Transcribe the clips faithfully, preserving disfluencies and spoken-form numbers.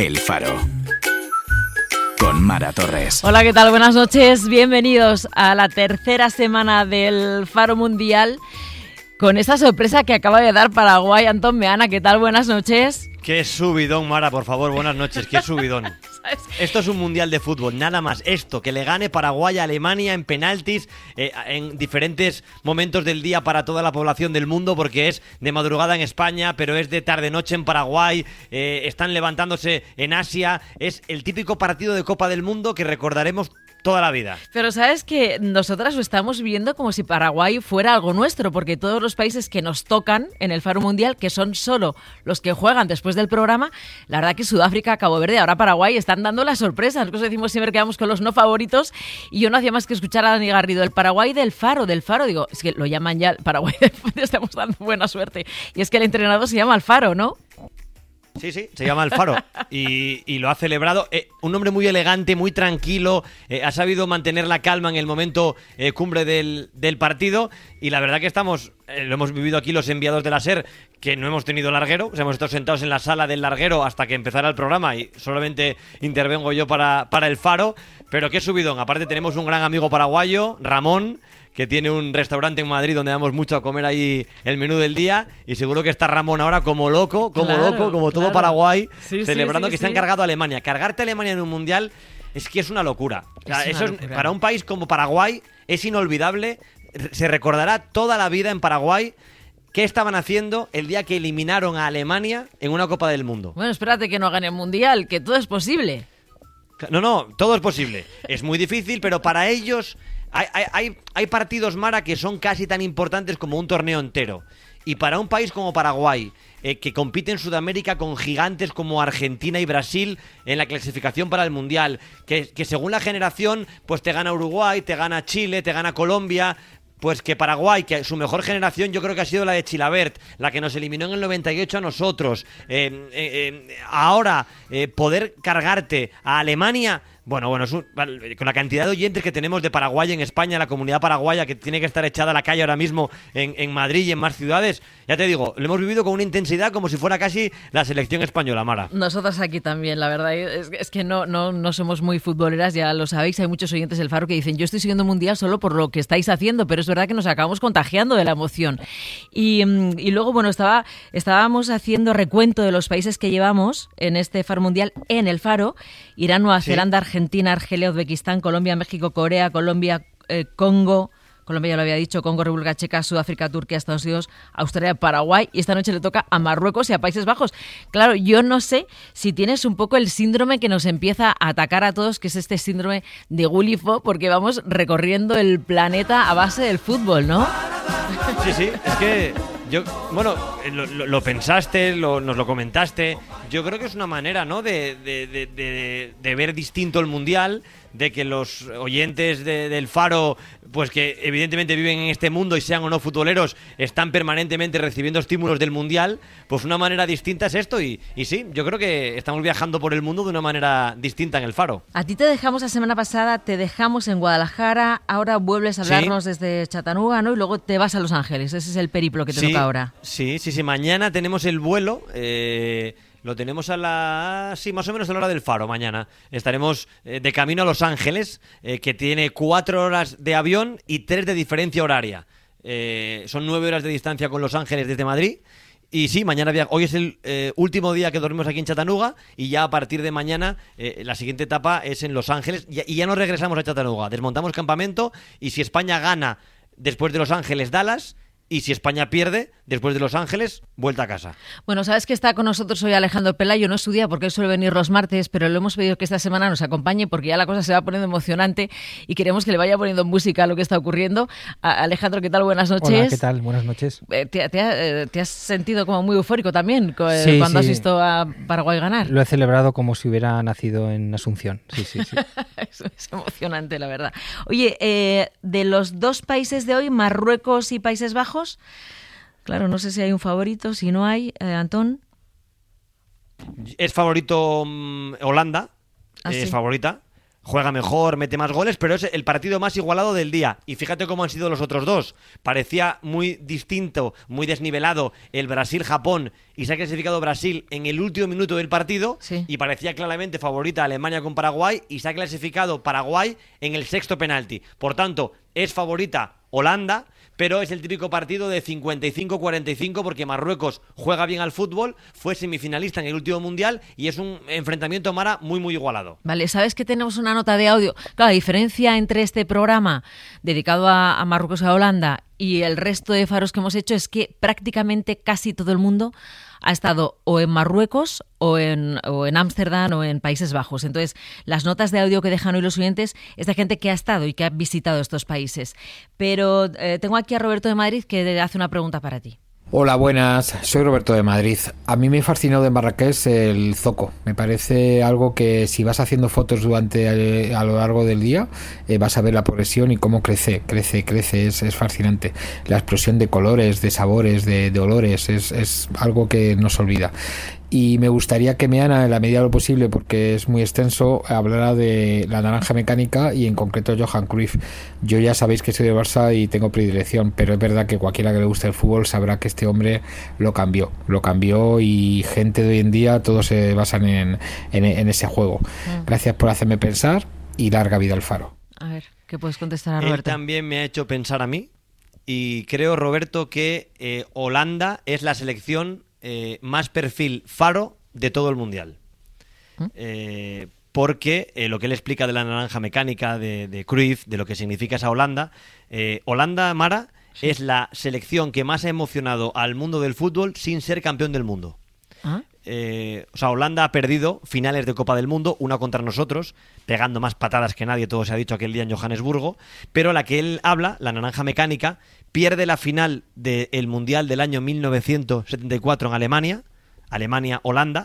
El Faro. Con Mara Torres. Hola, ¿qué tal? Buenas noches. Bienvenidos a la tercera semana del Faro Mundial con esa sorpresa que acaba de dar Paraguay. Antón Meana, ¿qué tal? Buenas noches. Qué subidón, Mara, por favor, buenas noches, qué subidón. Esto es un mundial de fútbol, nada más. Esto, que le gane Paraguay a Alemania en penaltis, eh, en diferentes momentos del día para toda la población del mundo, porque es de madrugada en España, pero es de tarde-noche en Paraguay, eh, están levantándose en Asia, es el típico partido de Copa del Mundo que recordaremos toda la vida. Pero sabes que nosotras lo estamos viendo como si Paraguay fuera algo nuestro, porque todos los países que nos tocan en el Faro Mundial, que son solo los que juegan después del programa, la verdad que Sudáfrica, Cabo Verde, ahora Paraguay, están dando la sorpresa. Nosotros decimos siempre que vamos con los no favoritos, y yo no hacía más que escuchar a Dani Garrido, el Paraguay del Faro, del Faro, digo, es que lo llaman ya el Paraguay del Faro, estamos dando buena suerte. Y es que el entrenador se llama Alfaro, ¿no? Sí, sí, se llama Alfaro y, y lo ha celebrado. Eh, un hombre muy elegante, muy tranquilo, eh, ha sabido mantener la calma en el momento eh, cumbre del, del partido, y la verdad que estamos, eh, lo hemos vivido aquí los enviados de la SER, que no hemos tenido larguero, o sea, hemos estado sentados en la sala del larguero hasta que empezara el programa y solamente intervengo yo para, para el Faro, pero qué subidón. Aparte tenemos un gran amigo paraguayo, Ramón, que tiene un restaurante en Madrid donde damos mucho a comer ahí el menú del día, y seguro que está Ramón ahora como loco, como claro, loco, como todo claro. Paraguay, sí, celebrando sí, sí, que sí. se han cargado a Alemania. Cargarte a Alemania en un mundial es que es una locura. O sea, Es una eso es, locura. para un país como Paraguay es inolvidable. Se recordará toda la vida en Paraguay qué estaban haciendo el día que eliminaron a Alemania en una Copa del Mundo. Bueno, espérate que no gane el Mundial, que todo es posible. No, no, todo es posible. Es muy difícil, pero para ellos hay, hay, hay, hay partidos, Mara, que son casi tan importantes como un torneo entero. Y para un país como Paraguay, eh, que compite en Sudamérica con gigantes como Argentina y Brasil en la clasificación para el Mundial, que, que según la generación, pues te gana Uruguay, te gana Chile, te gana Colombia. Pues que Paraguay, que su mejor generación yo creo que ha sido la de Chilavert, la que nos eliminó en el noventa y ocho a nosotros. Eh, eh, eh, ahora, eh, poder cargarte a Alemania, bueno, bueno, es un, con la cantidad de oyentes que tenemos de Paraguay en España, la comunidad paraguaya que tiene que estar echada a la calle ahora mismo en, en Madrid y en más ciudades, ya te digo, lo hemos vivido con una intensidad como si fuera casi la selección española, Mara. Nosotras aquí también, la verdad, es, es que no, no, no somos muy futboleras, ya lo sabéis, hay muchos oyentes del Faro que dicen, yo estoy siguiendo el Mundial solo por lo que estáis haciendo, pero es verdad que nos acabamos contagiando de la emoción. Y, y luego, bueno, estaba, estábamos haciendo recuento de los países que llevamos en este Faro Mundial en el Faro: Irán, Nueva Sí. Zelanda, Argentina, Argelia, Uzbekistán, Colombia, México, Corea, Colombia, eh, Congo, Colombia ya lo había dicho, Congo, República Checa, Sudáfrica, Turquía, Estados Unidos, Australia, Paraguay, y esta noche le toca a Marruecos y a Países Bajos. Claro, yo no sé si tienes un poco el síndrome que nos empieza a atacar a todos, que es este síndrome de Gulifo, porque vamos recorriendo el planeta a base del fútbol, ¿no? Sí, sí, es que yo, bueno, lo, lo, lo pensaste, lo, nos lo comentaste. Yo creo que es una manera, ¿no?, de, de, de, de, de ver distinto el Mundial, de que los oyentes de, del Faro, pues que evidentemente viven en este mundo y sean o no futboleros, están permanentemente recibiendo estímulos del Mundial. Pues una manera distinta es esto, y, y sí, yo creo que estamos viajando por el mundo de una manera distinta en el Faro. A ti te dejamos la semana pasada, te dejamos en Guadalajara, ahora vuelves a hablarnos Sí. desde Chattanooga, ¿no? Y luego te vas a Los Ángeles, ese es el periplo que te Sí, toca ahora. Sí, sí, sí, mañana tenemos el vuelo, eh, lo tenemos a la... sí, más o menos a la hora del Faro mañana. Estaremos eh, de camino a Los Ángeles, eh, que tiene cuatro horas de avión y tres de diferencia horaria. Eh, son nueve horas de distancia con Los Ángeles desde Madrid. Y sí, mañana via- hoy es el eh, último día que dormimos aquí en Chattanooga, y ya a partir de mañana eh, la siguiente etapa es en Los Ángeles, y, y ya no regresamos a Chattanooga. Desmontamos campamento, y si España gana después de Los Ángeles, Dallas, y si España pierde después de Los Ángeles, vuelta a casa. Bueno, sabes que está con nosotros hoy Alejandro Pelayo, no es su día porque él suele venir los martes, pero le hemos pedido que esta semana nos acompañe porque ya la cosa se va poniendo emocionante y queremos que le vaya poniendo música a lo que está ocurriendo. A- Alejandro, ¿qué tal? Buenas noches. Hola, ¿qué tal? Buenas noches. Eh, ¿Te, te, ha- eh, te has sentido como muy eufórico también co- eh, Sí, cuando sí. has visto a Paraguay ganar? Lo he celebrado como si hubiera nacido en Asunción. Sí, sí, sí. es, es emocionante, la verdad. Oye, eh, de los dos países de hoy, Marruecos y Países Bajos, claro, no sé si hay un favorito, si no hay, eh, Antón. Es favorito mm, Holanda, ¿Ah, es sí? favorita. juega mejor, mete más goles, pero es el partido más igualado del día. Y fíjate cómo han sido los otros dos. Parecía muy distinto, muy desnivelado el Brasil-Japón, y se ha clasificado Brasil en el último minuto del partido, sí. y parecía claramente favorita Alemania con Paraguay, y se ha clasificado Paraguay en el sexto penalti. Por tanto, es favorita Holanda, pero es el típico partido de cincuenta y cinco cuarenta y cinco porque Marruecos juega bien al fútbol, fue semifinalista en el último mundial y es un enfrentamiento, Mara, muy muy igualado. Vale, ¿sabes que tenemos una nota de audio? Claro, la diferencia entre este programa dedicado a, a Marruecos y a Holanda y el resto de faros que hemos hecho es que prácticamente casi todo el mundo ha estado o en Marruecos o en o en Ámsterdam o en Países Bajos. Entonces, las notas de audio que dejan hoy los oyentes es de gente que ha estado y que ha visitado estos países. Pero eh, tengo aquí a Roberto de Madrid que hace una pregunta para ti. Hola, buenas. Soy Roberto de Madrid. A mí me fascinó de Marrakech el zoco. Me parece algo que si vas haciendo fotos durante a lo largo del día, eh, vas a ver la progresión y cómo crece, crece, crece. Es, es fascinante. La explosión de colores, de sabores, de, de olores, es, es algo que no se olvida. Y me gustaría que Meana, en la medida de lo posible, porque es muy extenso, hablara de la naranja mecánica y en concreto Johan Cruyff. Yo ya sabéis que soy de Barça y tengo predilección, pero es verdad que cualquiera que le guste el fútbol sabrá que este hombre lo cambió, lo cambió y gente de hoy en día todos se basan en, en, en ese juego. Mm. Gracias por hacerme pensar y larga vida al Faro. A ver, ¿qué puedes contestar a Roberto? Él también me ha hecho pensar a mí y creo, Roberto, que eh, Holanda es la selección Eh, más perfil Faro de todo el mundial. Eh, porque eh, lo que él explica de la naranja mecánica de, de Cruyff, de lo que significa esa Holanda, eh, Holanda, Mara, sí. es la selección que más ha emocionado al mundo del fútbol sin ser campeón del mundo. ¿Ah? Eh, o sea, Holanda ha perdido finales de Copa del Mundo, una contra nosotros, pegando más patadas que nadie, todo se ha dicho aquel día en Johannesburgo, pero la que él habla, la naranja mecánica, pierde la final del Mundial del año mil novecientos setenta y cuatro en Alemania, Alemania-Holanda,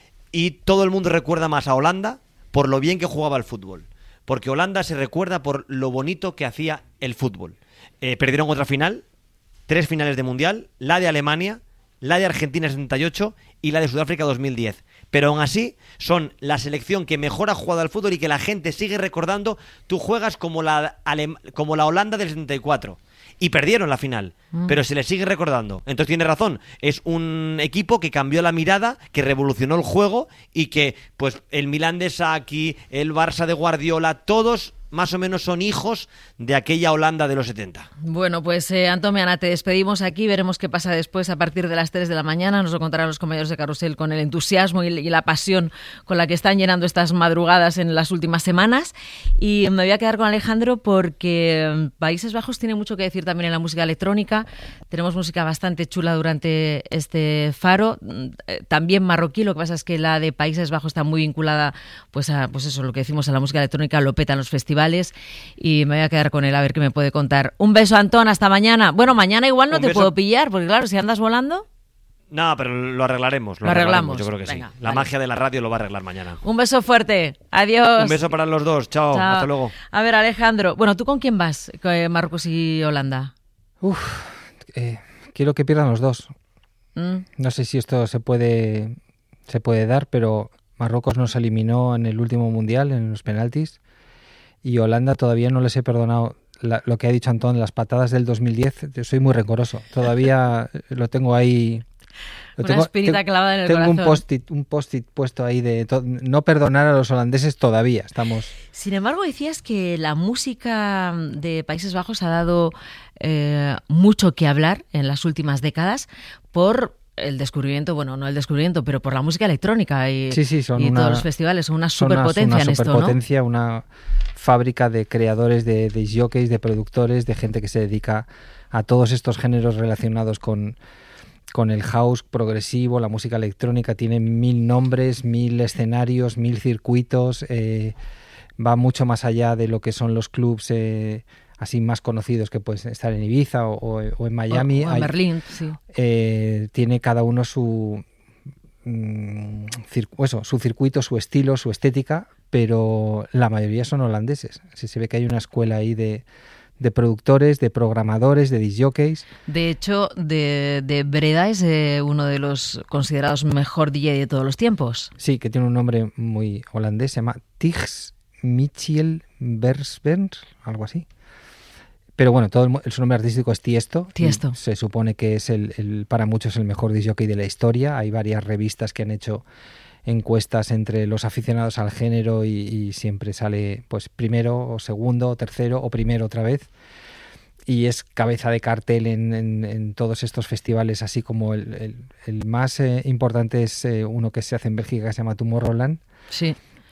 y todo el mundo recuerda más a Holanda por lo bien que jugaba al fútbol, porque Holanda se recuerda por lo bonito que hacía el fútbol. Eh, perdieron otra final, tres finales de Mundial, la de Alemania, la de Argentina setenta y ocho y la de Sudáfrica dos mil diez. Pero aún así son la selección que mejor ha jugado al fútbol y que la gente sigue recordando. Tú juegas como la, Alem- como la Holanda del setenta y cuatro. Y perdieron la final, mm. pero se les sigue recordando. Entonces tiene razón, es un equipo que cambió la mirada, que revolucionó el juego y que pues el Milan de Sacchi, el Barça de Guardiola, todos más o menos son hijos de aquella Holanda de los setenta. Bueno, pues eh, Antón Meana, te despedimos aquí, veremos qué pasa después a partir de las tres de la mañana, nos lo contarán los compañeros de Carrusel con el entusiasmo y, y la pasión con la que están llenando estas madrugadas en las últimas semanas. Y me voy a quedar con Alejandro porque Países Bajos tiene mucho que decir también en la música electrónica, tenemos música bastante chula durante este faro, eh, también marroquí, lo que pasa es que la de Países Bajos está muy vinculada pues a pues eso, lo que decimos a la música electrónica, lo petan los festivales. Y me voy a quedar con él a ver qué me puede contar. Un beso, Antón, hasta mañana. Bueno, mañana igual no Un te beso. puedo pillar, porque claro, si andas volando... No, pero lo arreglaremos. Lo, lo arreglamos. arreglamos. Yo creo que Venga, sí. La vale. magia de la radio lo va a arreglar mañana. Un beso fuerte. Adiós. Un beso para los dos. Chao. Chao. Hasta luego. A ver, Alejandro. Bueno, ¿tú con quién vas? Con Marruecos y Holanda. Uf, eh, quiero que pierdan los dos. Mm. No sé si esto se puede, se puede dar, pero Marruecos nos eliminó en el último mundial, en los penaltis. Y Holanda todavía no les he perdonado la, lo que ha dicho Antón, las patadas del dos mil diez. Yo soy muy rencoroso. Todavía lo tengo ahí. Lo Una tengo, espinita te, clavada en el tengo corazón. Tengo un post-it, un post-it puesto ahí de to, no perdonar a los holandeses todavía. Estamos. Sin embargo, decías que la música de Países Bajos ha dado eh, mucho que hablar en las últimas décadas por el descubrimiento, bueno, no el descubrimiento, pero por la música electrónica y, sí, sí, son y una, todos los festivales. Son una son superpotencia una, en una esto, superpotencia, ¿no? Una fábrica de creadores, de, de jockeys, de productores, de gente que se dedica a todos estos géneros relacionados con, con el house progresivo, la música electrónica. Tiene mil nombres, mil escenarios, mil circuitos. Eh, va mucho más allá de lo que son los clubs eh, así más conocidos que pueden estar en Ibiza o, o, o en Miami. O, o en Berlín, sí. Eh, tiene cada uno su, mm, cir- eso, su circuito, su estilo, su estética, pero la mayoría son holandeses. Así se ve que hay una escuela ahí de, de productores, de programadores, de discjockeys. De hecho, de, de Breda es eh, uno de los considerados mejor D J de todos los tiempos. Sí, que tiene un nombre muy holandés, se llama Tigs Michiel Versberns, algo así. Pero bueno, todo el, su nombre artístico es Tiesto. Tiesto. Se supone que es el, el para muchos el mejor disc jockey de la historia. Hay varias revistas que han hecho encuestas entre los aficionados al género y, y siempre sale pues primero o segundo o tercero o primero otra vez. Y es cabeza de cartel en, en, en todos estos festivales, así como el, el, el más eh, importante es eh, uno que se hace en Bélgica que se llama Tomorrowland, Sí.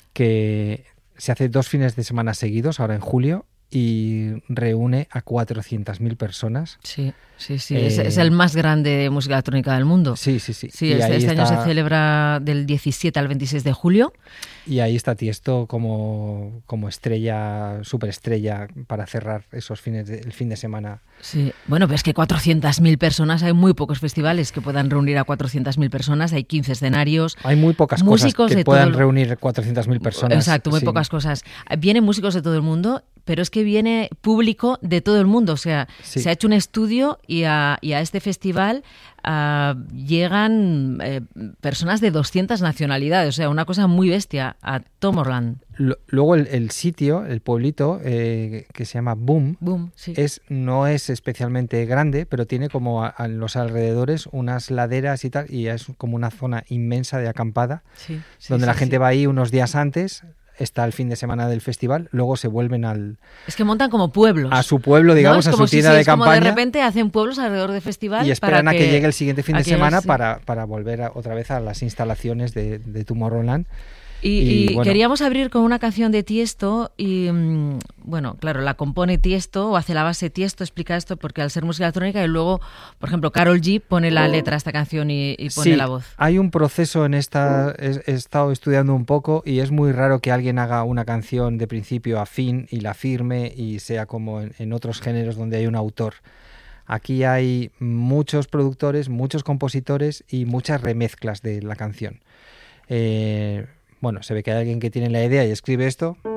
que se hace dos fines de semana seguidos, ahora en julio, y reúne a cuatrocientas mil personas. Sí, sí, sí. Eh, es, es el más grande de música electrónica del mundo. Sí, sí, sí. Sí, Y este, ahí este año está- se celebra del diecisiete al veintiséis de julio. Y ahí está Tiesto como, como estrella, superestrella, para cerrar esos fines de, el fin de semana. Sí. Bueno, pero es que cuatrocientas mil personas, hay muy pocos festivales que puedan reunir a cuatrocientas mil personas, hay quince escenarios. Hay muy pocas Músicos cosas que de puedan todo el- reunir cuatrocientas mil personas. Exacto, muy sí. pocas cosas. Vienen músicos de todo el mundo, pero es que viene público de todo el mundo. O sea, Sí. se ha hecho un estudio y a, y a este festival ah, llegan eh, personas de doscientas nacionalidades. O sea, una cosa muy bestia a Tomorrowland. Lo- Luego el, el sitio, el pueblito, eh, que se llama Boom, Boom, sí. es, no es especialmente grande, pero tiene como a, a los alrededores unas laderas y tal, y es como una zona inmensa de acampada, Sí, sí, donde sí, la gente sí. va ahí unos días antes, está el fin de semana del festival, luego se vuelven al, Es que montan como pueblos. a su pueblo, ¿no? digamos, Es a como su si- tienda sí, de es como campaña. de repente hacen pueblos alrededor del festival. Y esperan para a que llegue el siguiente fin a de que semana sí. para, para volver a- otra vez a las instalaciones de, de Tomorrowland. Y, Y, y bueno. queríamos abrir con una canción de Tiesto y, mm, bueno, claro, la compone Tiesto o hace la base Tiesto, explica esto porque al ser música electrónica y luego, por ejemplo, Karol G pone la letra a esta canción y, y pone Sí, la voz. hay un proceso en esta, he, he estado estudiando un poco y es muy raro que alguien haga una canción de principio a fin y la firme y sea como en, en otros géneros donde hay un autor. Aquí hay muchos productores, muchos compositores y muchas remezclas de la canción. Eh, bueno, se ve que hay alguien que tiene la idea y escribe esto.